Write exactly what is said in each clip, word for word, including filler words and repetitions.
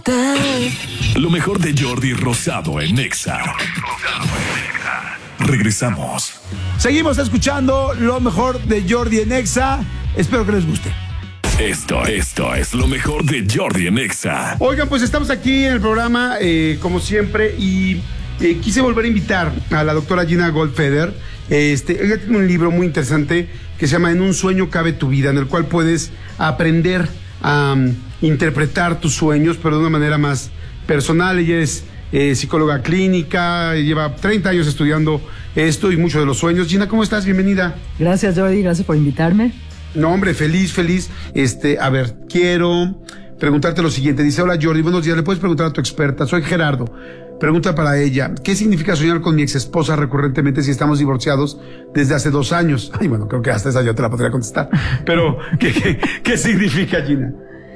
Lo mejor de Jordi Rosado en Nexa. Regresamos. Seguimos escuchando lo mejor de Jordi en Nexa. Espero que les guste. Esto, esto es lo mejor de Jordi en Nexa. Oigan, pues estamos aquí en el programa, eh, como siempre, y eh, quise volver a invitar a la doctora Gina Goldfeder. Este, ella tiene un libro muy interesante que se llama En un sueño cabe tu vida, en el cual puedes aprender a um, interpretar tus sueños, pero de una manera más personal. Ella es eh, psicóloga clínica, lleva treinta años estudiando esto y muchos de los sueños. Gina, ¿cómo estás? Bienvenida. Gracias, Jordi, gracias por invitarme. No, hombre, feliz, feliz. Este, a ver, quiero preguntarte lo siguiente. Dice, hola Jordi, buenos días, le puedes preguntar a tu experta. Soy Gerardo. Pregunta para ella, ¿qué significa soñar con mi ex esposa recurrentemente si estamos divorciados desde hace dos años? Ay, bueno, creo que hasta esa yo te la podría contestar. Pero, ¿qué, qué, qué significa, Gina?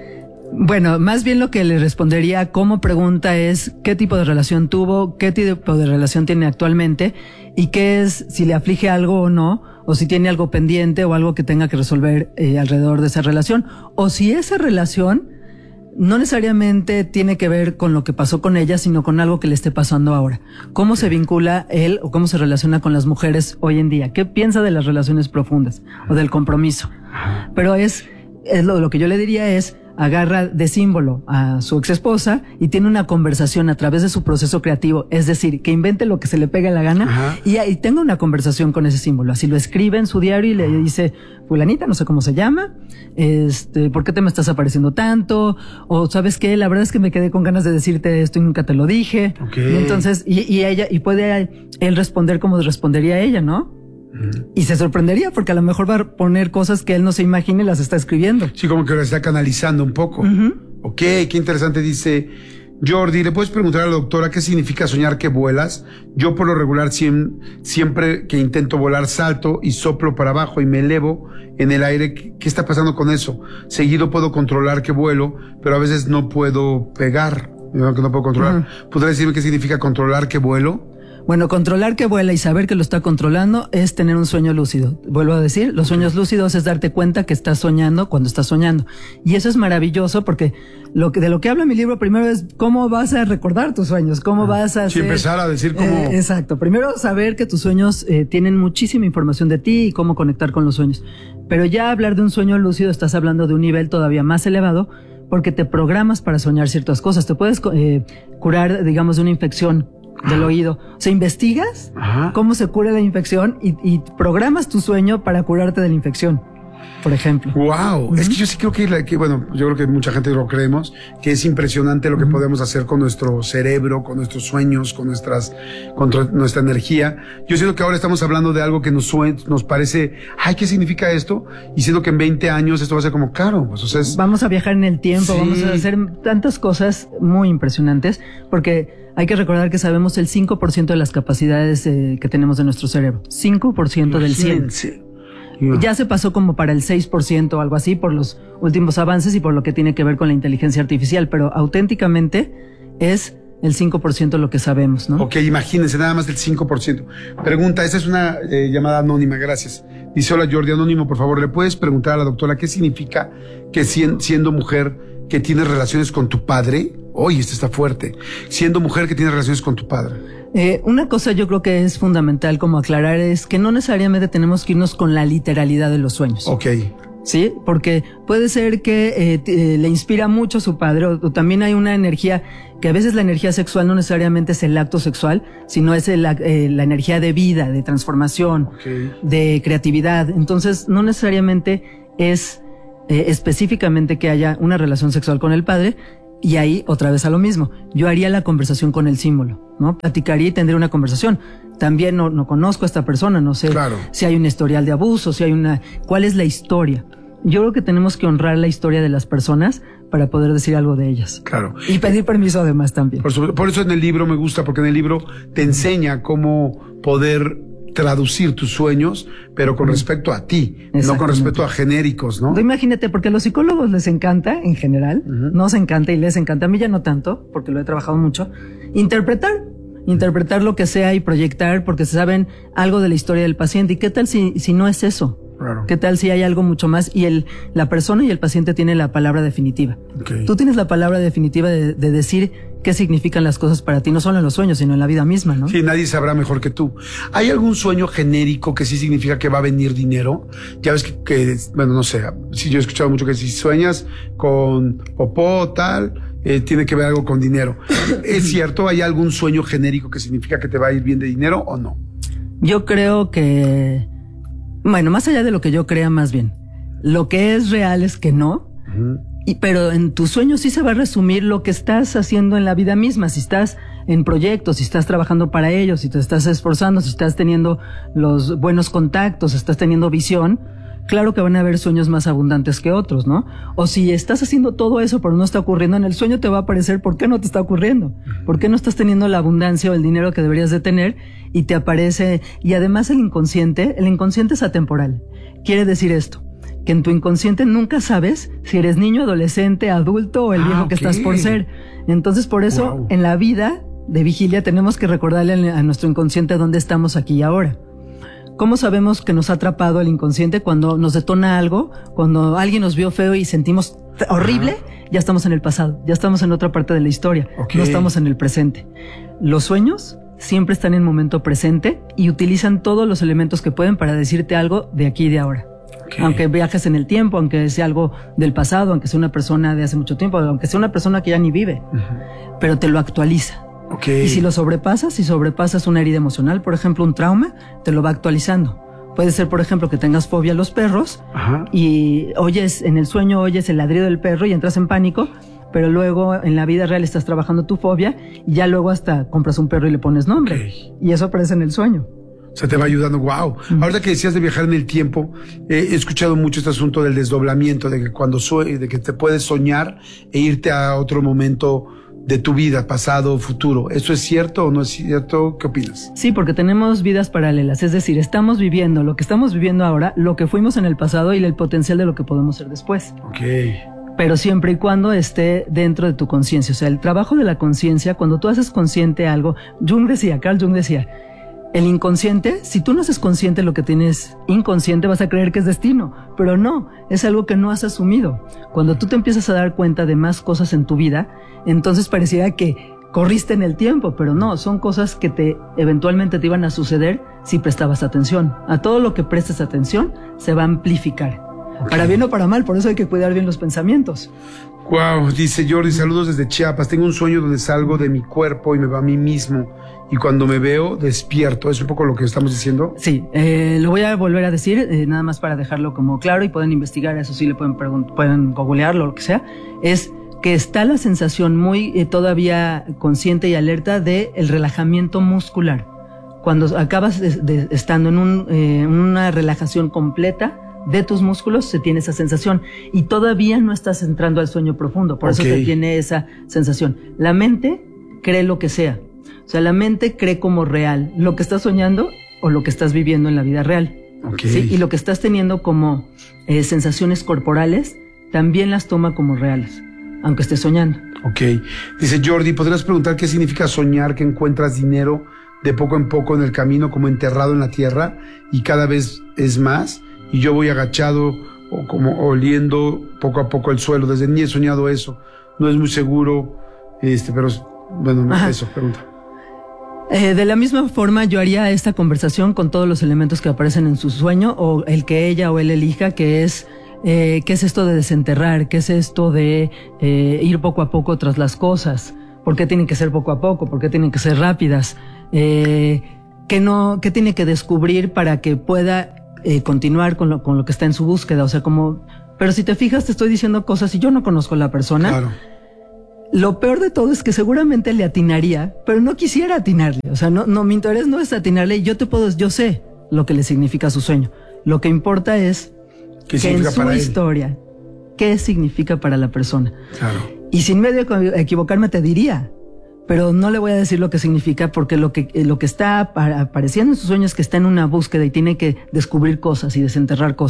Bueno, más bien lo que le respondería como pregunta es qué tipo de relación tuvo, qué tipo de relación tiene actualmente y qué es, si le aflige algo o no, o si tiene algo pendiente o algo que tenga que resolver eh, alrededor de esa relación, o si esa relación no necesariamente tiene que ver con lo que pasó con ella, sino con algo que le esté pasando ahora. ¿Cómo se vincula él o cómo se relaciona con las mujeres hoy en día? ¿Qué piensa de las relaciones profundas o del compromiso? Pero es, es lo, lo que yo le diría es, agarra de símbolo a su ex esposa y tiene una conversación a través de su proceso creativo, es decir, que invente lo que se le pegue la gana y, y tenga una conversación con ese símbolo. Así lo escribe en su diario y le dice, fulanita, no sé cómo se llama, este, ¿por qué te me estás apareciendo tanto? O ¿sabes qué? La verdad es que me quedé con ganas de decirte esto y nunca te lo dije. Okay. Y entonces, y, y ella, y puede él responder como respondería ella, ¿no? Y se sorprendería porque a lo mejor va a poner cosas que él no se imagine y las está escribiendo. Sí, como que lo está canalizando un poco. Uh-huh. Ok, qué interesante. Dice Jordi, ¿le puedes preguntar a la doctora qué significa soñar que vuelas? Yo por lo regular siem, siempre que intento volar salto y soplo para abajo y me elevo en el aire. ¿Qué, qué está pasando con eso? Seguido puedo controlar que vuelo, pero a veces no puedo pegar, no, que no puedo controlar. Uh-huh. ¿Podría decirme qué significa controlar que vuelo? Bueno, controlar que vuela y saber que lo está controlando es tener un sueño lúcido. Vuelvo a decir, los sueños lúcidos es darte cuenta que estás soñando cuando estás soñando. Y eso es maravilloso porque lo que, de lo que habla mi libro primero es cómo vas a recordar tus sueños, cómo vas a sí, hacer... empezar a decir cómo... Eh, exacto. Primero saber que tus sueños eh, tienen muchísima información de ti y cómo conectar con los sueños. Pero ya hablar de un sueño lúcido estás hablando de un nivel todavía más elevado porque te programas para soñar ciertas cosas. Te puedes eh, curar, digamos, de una infección del oído. O sea, investigas Ajá. cómo se cura la infección y, y programas tu sueño para curarte de la infección, por ejemplo. Wow, uh-huh. Es que yo sí creo que, que, bueno, yo creo que mucha gente lo creemos, que es impresionante lo que uh-huh. podemos hacer con nuestro cerebro, con nuestros sueños, con nuestras, con nuestra energía. Yo siento que ahora estamos hablando de algo que nos suena, nos parece, ay, ¿qué significa esto? Y siento que en veinte años esto va a ser como, claro, pues, o sea, es... Vamos a viajar en el tiempo, sí. Vamos a hacer tantas cosas muy impresionantes, porque hay que recordar que sabemos el cinco por ciento de las capacidades eh, que tenemos de nuestro cerebro. cinco por ciento del cien. No. Ya se pasó como para el seis por ciento o algo así por los últimos avances y por lo que tiene que ver con la inteligencia artificial, pero auténticamente es el cinco por ciento lo que sabemos, ¿no? Ok, imagínense, nada más del cinco por ciento. Pregunta, esa es una eh, llamada anónima, gracias. Dice, hola Jordi, anónimo, por favor, ¿le puedes preguntar a la doctora qué significa que siendo mujer que tienes relaciones con tu padre? Oye, esto está fuerte. Siendo mujer que tienes relaciones con tu padre. Eh, una cosa yo creo que es fundamental como aclarar es que no necesariamente tenemos que irnos con la literalidad de los sueños. Ok. Sí, porque puede ser que eh, eh, le inspira mucho a su padre, o, o también hay una energía, que a veces la energía sexual no necesariamente es el acto sexual, sino es el, eh, la energía de vida, de transformación, okay. de creatividad. Entonces, no necesariamente es eh, específicamente que haya una relación sexual con el padre. Y ahí, otra vez a lo mismo, yo haría la conversación con el símbolo, ¿no? Platicaría y tendría una conversación. También no, no conozco a esta persona, no sé claro. si hay un historial de abuso, si hay una... ¿Cuál es la historia? Yo creo que tenemos que honrar la historia de las personas para poder decir algo de ellas. Claro. Y pedir permiso además también. Por, por eso en el libro me gusta, porque en el libro te enseña cómo poder traducir tus sueños, pero con respecto a ti, no con respecto a genéricos, ¿no? Imagínate, porque a los psicólogos les encanta, en general, uh-huh. nos encanta y les encanta, a mí ya no tanto, porque lo he trabajado mucho, interpretar, interpretar lo que sea y proyectar, porque saben algo de la historia del paciente. ¿Y qué tal si, si no es eso? Claro. ¿Qué tal si hay algo mucho más? Y el, la persona y el paciente tienen la palabra definitiva. Okay. Tú tienes la palabra definitiva de, de decir qué significan las cosas para ti, no solo en los sueños, sino en la vida misma, ¿no? Sí, nadie sabrá mejor que tú. ¿Hay algún sueño genérico que sí significa que va a venir dinero? Ya ves que, que bueno, no sé, si yo he escuchado mucho que si sueñas con popó, tal, eh, tiene que ver algo con dinero. ¿Es cierto? ¿Hay algún sueño genérico que significa que te va a ir bien de dinero o no? Yo creo que, bueno, más allá de lo que yo crea, más bien, lo que es real es que no. Uh-huh. Y, pero en tus sueños sí se va a resumir lo que estás haciendo en la vida misma. Si estás en proyectos, si estás trabajando para ellos, si te estás esforzando, si estás teniendo los buenos contactos, estás teniendo visión, claro que van a haber sueños más abundantes que otros, ¿no? O si estás haciendo todo eso pero no está ocurriendo, en el sueño te va a aparecer por qué no te está ocurriendo, por qué no estás teniendo la abundancia o el dinero que deberías de tener, y te aparece. Y además el inconsciente, el inconsciente es atemporal. Quiere decir esto, que en tu inconsciente nunca sabes si eres niño, adolescente, adulto o el viejo ah, okay. que estás por ser. Entonces, por eso, wow. en la vida de vigilia tenemos que recordarle a nuestro inconsciente dónde estamos aquí y ahora. ¿Cómo sabemos que nos ha atrapado el inconsciente? Cuando nos detona algo, cuando alguien nos vio feo y sentimos horrible, ah. ya estamos en el pasado, ya estamos en otra parte de la historia, okay. no estamos en el presente. Los sueños siempre están en momento presente y utilizan todos los elementos que pueden para decirte algo de aquí y de ahora. Okay. Aunque viajes en el tiempo, aunque sea algo del pasado, aunque sea una persona de hace mucho tiempo, aunque sea una persona que ya ni vive, uh-huh. pero te lo actualiza. Okay. Y si lo sobrepasas, si sobrepasas una herida emocional, por ejemplo, un trauma, te lo va actualizando. Puede ser, por ejemplo, que tengas fobia a los perros uh-huh. y oyes, en el sueño oyes el ladrido del perro y entras en pánico, pero luego en la vida real estás trabajando tu fobia y ya luego hasta compras un perro y le pones nombre. Okay. Y eso aparece en el sueño. O sea, te va ayudando, wow. Uh-huh. Ahora que decías de viajar en el tiempo, eh, he escuchado mucho este asunto del desdoblamiento, de que cuando sue- de que te puedes soñar e irte a otro momento de tu vida, pasado, futuro. ¿Eso es cierto o no es cierto? ¿Qué opinas? Sí, porque tenemos vidas paralelas, es decir, estamos viviendo lo que estamos viviendo ahora, lo que fuimos en el pasado y el potencial de lo que podemos ser después. Ok. Pero siempre y cuando esté dentro de tu conciencia. O sea, el trabajo de la conciencia, cuando tú haces consciente algo, Jung decía, Carl Jung decía, el inconsciente, si tú no haces consciente lo que tienes inconsciente, vas a creer que es destino, pero no, es algo que no has asumido. Cuando tú te empiezas a dar cuenta de más cosas en tu vida, entonces pareciera que corriste en el tiempo, pero no, son cosas que te eventualmente te iban a suceder si prestabas atención. A todo lo que prestes atención se va a amplificar. Okay. Para bien o para mal, por eso hay que cuidar bien los pensamientos. Wow, dice Jordi, saludos desde Chiapas. Tengo un sueño donde salgo de mi cuerpo y me va a mí mismo. Y cuando me veo, despierto. ¿Es un poco lo que estamos diciendo? Sí, eh, lo voy a volver a decir, eh, nada más para dejarlo como claro, y pueden investigar, eso sí, le pueden preguntar, pueden googlearlo, lo que sea. Es que está la sensación muy eh, todavía consciente y alerta de el relajamiento muscular. Cuando acabas de, de, estando en un, eh, una relajación completa de tus músculos, se tiene esa sensación y todavía no estás entrando al sueño profundo, por okay. eso se tiene esa sensación. La mente cree lo que sea, o sea, la mente cree como real lo que estás soñando o lo que estás viviendo en la vida real. Okay. ¿Sí? Y lo que estás teniendo como eh, sensaciones corporales también las toma como reales, aunque estés soñando. Ok. Dice Jordi, ¿podrías preguntar qué significa soñar que encuentras dinero de poco en poco en el camino, como enterrado en la tierra y cada vez es más? Y yo voy agachado o como oliendo poco a poco el suelo. Desde niño he soñado eso. No es muy seguro, este, pero bueno, Ajá. eso, pregunta. Eh, de la misma forma yo haría esta conversación con todos los elementos que aparecen en su sueño o el que ella o él elija, que es eh, qué es esto de desenterrar, qué es esto de eh, ir poco a poco tras las cosas, por qué tienen que ser poco a poco, por qué tienen que ser rápidas, eh, qué no, qué tiene que descubrir para que pueda Eh, continuar con lo, con lo que está en su búsqueda, o sea, como, pero si te fijas, te estoy diciendo cosas y yo no conozco a la persona. Claro. Lo peor de todo es que seguramente le atinaría, pero no quisiera atinarle, o sea, no, no, mi interés no es atinarle, yo te puedo, yo sé lo que le significa su sueño. Lo que importa es ¿Qué que en su para historia, él? ¿Qué significa para la persona? Claro. Y sin medio de equivocarme te diría, pero no le voy a decir lo que significa porque lo que, lo que está apareciendo en sus sueños es que está en una búsqueda y tiene que descubrir cosas y desenterrar cosas.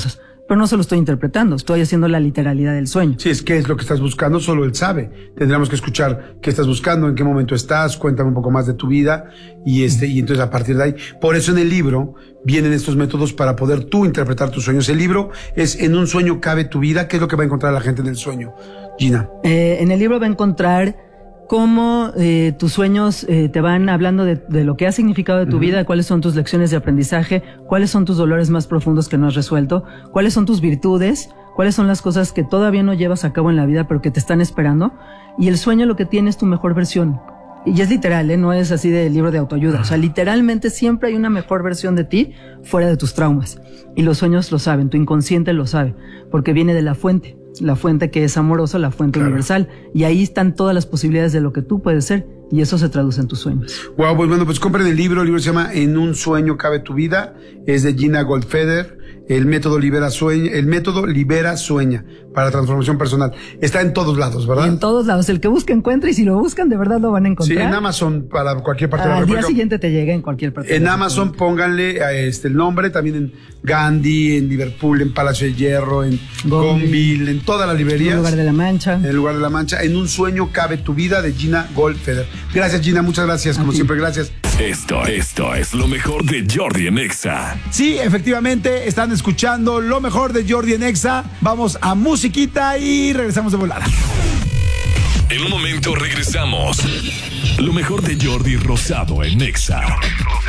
pero no se lo estoy interpretando, estoy haciendo la literalidad del sueño. Sí, es que es lo que estás buscando, solo él sabe. Tendríamos que escuchar qué estás buscando, en qué momento estás, cuéntame un poco más de tu vida y este y entonces a partir de ahí. Por eso en el libro vienen estos métodos para poder tú interpretar tus sueños. El libro es En un sueño cabe tu vida. ¿Qué es lo que va a encontrar la gente en el sueño, Gina? Eh, en el libro va a encontrar cómo eh, tus sueños eh, te van hablando de, de lo que ha significado de tu uh-huh. vida, cuáles son tus lecciones de aprendizaje, cuáles son tus dolores más profundos que no has resuelto, cuáles son tus virtudes, cuáles son las cosas que todavía no llevas a cabo en la vida pero que te están esperando. Y el sueño lo que tiene es tu mejor versión. Y es literal, ¿eh? No es así de libro de autoayuda. O sea, literalmente siempre hay una mejor versión de ti fuera de tus traumas. Y los sueños lo saben, tu inconsciente lo sabe, porque viene de la fuente. La fuente que es amorosa, la fuente claro. universal. Y ahí están todas las posibilidades de lo que tú puedes ser. Y eso se traduce en tus sueños. Wow, pues bueno, pues compren el libro. El libro se llama En un sueño cabe tu vida. Es de Gina Goldfeder. El método libera sueña. El método libera sueña para transformación personal. Está en todos lados, ¿verdad? En todos lados. El que busca encuentra y si lo buscan de verdad lo van a encontrar. Sí, en Amazon para cualquier parte de la República. Al República. día siguiente te llega en cualquier parte. En Amazon pónganle a este el nombre, también en Gandhi, en Liverpool, en Palacio de Hierro, en Gonville, en todas las librerías. En el lugar de la Mancha. En el lugar de la Mancha. En un sueño cabe tu vida de Gina Goldfeder. Gracias, Gina, muchas gracias, como siempre, gracias. Esto, esto es lo mejor de Jordi en Exa. Sí, efectivamente, están escuchando lo mejor de Jordi en Exa. Vamos a musiquita y regresamos de volada. En un momento regresamos. Lo mejor de Jordi Rosado en Exa.